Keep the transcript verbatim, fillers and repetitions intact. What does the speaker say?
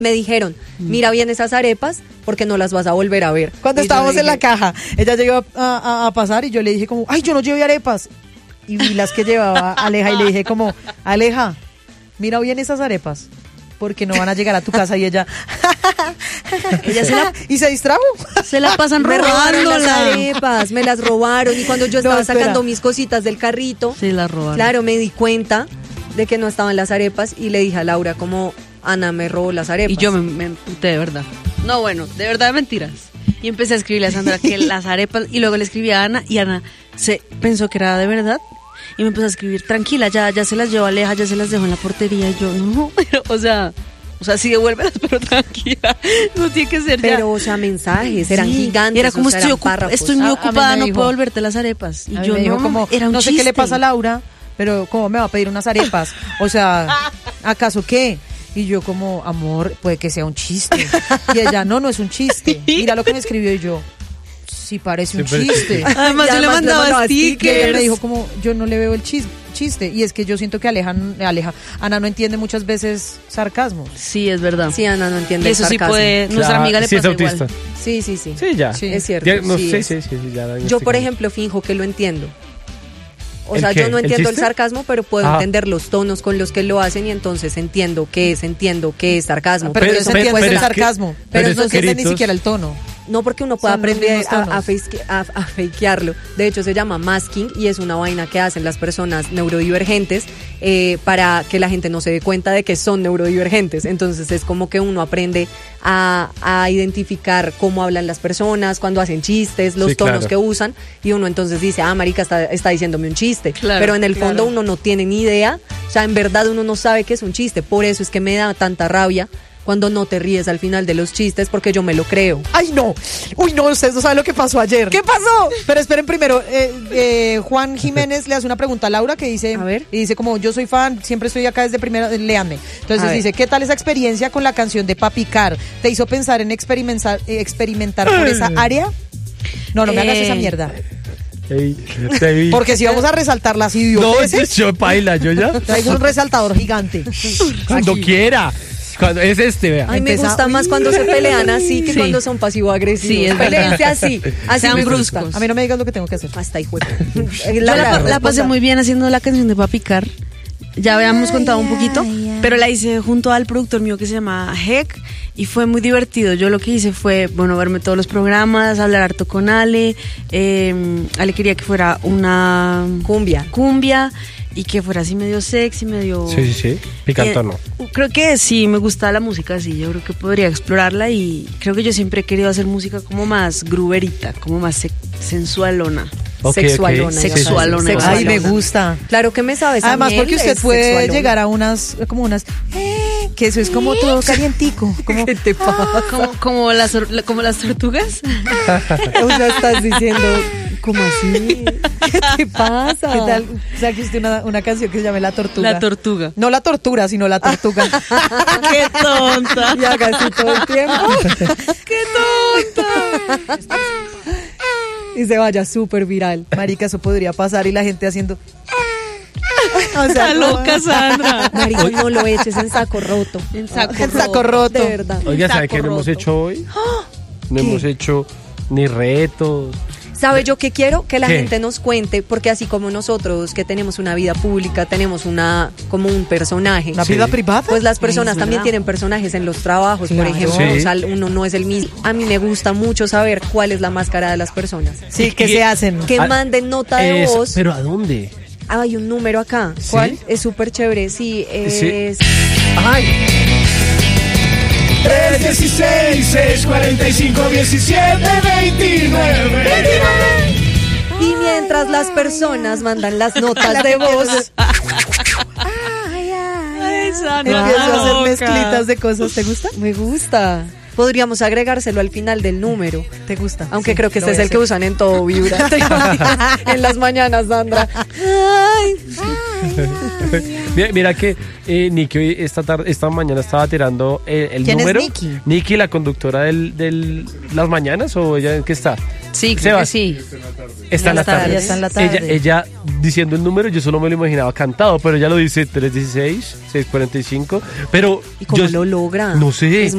Me dijeron, mira bien esas arepas porque no las vas a volver a ver. Cuando Y estábamos yo en la dije, caja, ella llegó a, a, a pasar y yo le dije como, ay, yo no llevé arepas. Y vi las que llevaba Aleja y le dije como, Aleja, mira bien esas arepas porque no van a llegar a tu casa. Y ella, Ella se la, y se distrajo. se la pasan me robaron las robándola. arepas, me las robaron. Y cuando yo estaba No, espera. sacando mis cositas del carrito, Se la robaron. claro, me di cuenta de que no estaban las arepas y le dije a Laura como, Ana me robó las arepas. Y yo me, me emputé de verdad. No, bueno, de verdad mentiras. Y empecé a escribirle a Sandra que las arepas, y luego le escribí a Ana, y Ana se pensó que era de verdad. Y me empezó a escribir, tranquila, ya, ya se las llevo a Aleja, ya se las dejo en la portería. Y yo, no, pero, o sea, o sea, sí devuélvelas, pero tranquila. No tiene que ser ya. Pero, o sea, mensajes, eran Sí, gigantes. Era como o sea, estoy, eran ocup- párrafos. estoy muy A- a mí me ocupada, no dijo- puedo volverte las arepas. Y A mí yo me dijo no, como, era un no sé chiste. qué le pasa a Laura, pero ¿cómo me va a pedir unas arepas? O sea, ¿acaso qué? Y yo como, amor, puede que sea un chiste. Y ella, no, no es un chiste. Mira lo que me escribió y yo, sí parece un Sí, parece- chiste. Además, Y yo le además le mandaba mandaba Y ella stickers. me dijo como, yo no le veo el chis- chiste. Y es que yo siento que Aleja, Aleja, Ana no entiende muchas veces sarcasmo. Sí, es verdad. Sí, Ana no entiende Y el eso sí sarcasmo. puede, nuestra Claro, amiga le sí es pasa autista. igual. Sí, sí, sí. Sí, ya. Sí. Es cierto. Ya, no, sí sí, es. sí, sí, sí, ya la Yo, por diagnosticaron. ejemplo, finjo que lo entiendo. O ¿El sea, qué? yo no ¿El entiendo el, chiste? sarcasmo, pero puedo Ah. entender los tonos con los que lo hacen y entonces entiendo qué es, entiendo qué es sarcasmo. Pero, Pero- eso pero- entiende pero el es que- sarcasmo. pero Pero es no entiende ni escritos- siquiera el tono. No porque uno pueda Son los aprender mismos a, tonos. a, face- a- a fakearlo. De hecho, se llama masking y es una vaina que hacen las personas neurodivergentes eh, para que la gente no se dé cuenta de que son neurodivergentes. Entonces es como que uno aprende a, a identificar cómo hablan las personas, cuando hacen chistes, los Sí, tonos claro. que usan y uno entonces dice, ah, marica, está, está diciéndome un chiste. Claro, Pero en el fondo claro. uno no tiene ni idea. O sea, en verdad uno no sabe que es un chiste. Por eso es que me da tanta rabia cuando no te ríes al final de los chistes porque yo me lo creo. ¡Ay, no! ¡Uy, no! Ustedes no saben lo que pasó ayer. ¿Qué pasó? Pero esperen primero, eh, eh, Juan Jiménez le hace una pregunta a Laura que dice, A ver. y dice como, yo soy fan, siempre estoy acá desde primera, eh, léanme. A Entonces ver. dice, ¿qué tal esa experiencia con la canción de Papi Car? ¿Te hizo pensar en experimentar, eh, experimentar por esa área? No, no me hagas Eh, esa mierda. Ey, te vi. Porque si vamos a resaltar las No, idioteces, yo baila, yo ya. traigo un resaltador gigante. Cuando Aquí. quiera. Cuando, es este, vea. Ay, me Empeza- gusta más cuando se pelean así que Sí. cuando son pasivo-agresivos. Sí, es Peleense verdad. así, así Sean me bruscos. gusta. A mí no me digas lo que tengo que hacer. Hasta hijo de- Yo la, Laura, la pasé responda. muy bien haciendo la canción de Papi Car. Ya habíamos contado un poquito, pero la hice junto al productor mío que se llama Heck y fue muy divertido. Yo lo que hice fue, bueno, verme todos los programas, hablar harto con Ale. Eh, Ale quería que fuera una Cumbia. cumbia y que fuera así medio sexy, medio... Sí, sí, sí. Picantón, Eh, creo que sí, me gusta la música así, yo creo que podría explorarla y creo que yo siempre he querido hacer música como más gruberita, como más se- sensualona. Ok, Sexualona. ok. ya Sexualona, sabes, igual. Ay, me sexualona. gusta. Claro que me sabes. a Además, miel, porque usted es puede sexualona. llegar a unas, como unas, eh, que eso es como todo calientico. Como, ¿Qué te pasa? Como, como, las, or- como las tortugas. O sea, estás diciendo, ¿cómo así? ¿Qué te pasa? ¿qué tal? O sea, que usted una, una canción que se llame La Tortuga. La tortuga. No la tortura, sino la tortuga. ¡Qué tonta! Y haga así todo el tiempo. ¡Qué tonta! Y se vaya súper viral. Marica, eso podría pasar y la gente haciendo. O Está como- loca, Sandra. Marico, no lo eches en saco roto. En saco En saco roto. De verdad. Oiga, ¿sabe Saco qué no hemos roto. hecho hoy? No ¿Qué? hemos hecho ni retos. ¿Sabe yo qué quiero? Que la ¿Qué? gente nos cuente, porque así como nosotros que tenemos una vida pública, tenemos una como un personaje. ¿Una Sí. vida privada? Pues las personas es también verdad. tienen personajes en los trabajos, por Claro. ejemplo. Sí. O sea, uno no es el mismo. A mí me gusta mucho saber cuál es la máscara de las personas. Sí, que Y- se hacen. Que Ah, manden nota de Es- voz. ¿Pero a dónde? Hay un número acá. ¿Sí? ¿Cuál? Es súper chévere. Sí, es. Ay. tres dieciséis, seis cuarenta y cinco, diecisiete veintinueve. Y mientras las personas mandan las notas de voz, Ay, Sandra. Empiezo a hacer loca. mezclitas de cosas. ¿Te gusta? me gusta. Podríamos agregárselo al final del número. ¿Te gusta? Aunque Sí, creo que lo este es voy a el que hacer. usan en todo Vibra. ¿Te imaginas? En las mañanas, Sandra. Ay. Mira, mira que eh, Nicky hoy esta tarde, esta mañana estaba tirando eh, el ¿Quién es número. Nicky? Nicky, la conductora del, del las mañanas, o ella en qué está. Sí, creo que Sebas. sí. Está en la Está- tarde. ya está en la tarde. Ella, ella diciendo el número, yo solo me lo imaginaba cantado, pero ella lo dice tres dieciséis, seis cuarenta y cinco. Pero ¿Y cómo yo lo logra? no sé. Es